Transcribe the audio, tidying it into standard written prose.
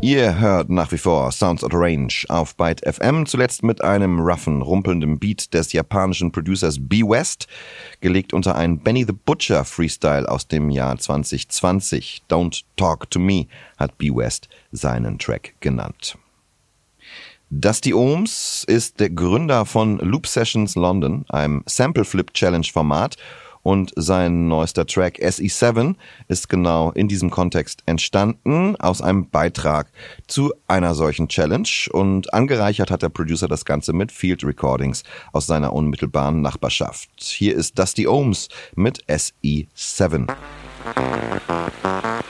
Ihr hört nach wie vor Sounds Out of Range auf Byte FM, zuletzt mit einem roughen, rumpelnden Beat des japanischen Producers B West, gelegt unter ein Benny the Butcher Freestyle aus dem Jahr 2020. Don't Talk to Me hat B West seinen Track genannt. Dusty Ohms ist der Gründer von Loop Sessions London, einem Sample Flip Challenge Format, und sein neuester Track SE7 ist genau in diesem Kontext entstanden, aus einem Beitrag zu einer solchen Challenge, und angereichert hat der Producer das Ganze mit Field Recordings aus seiner unmittelbaren Nachbarschaft. Hier ist Dusty Ohms mit SE7.